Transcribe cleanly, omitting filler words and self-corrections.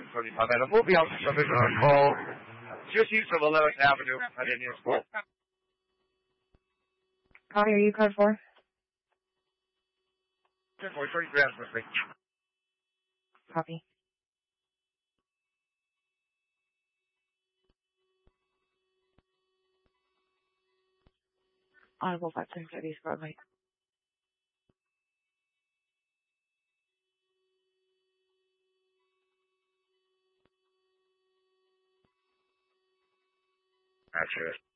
75 and moving out to service call just east of 11th Avenue at Indian School. Copy, are you code 4? 10-4, 33 hours with me. Copy. Audible 575 East Broadway. That's it.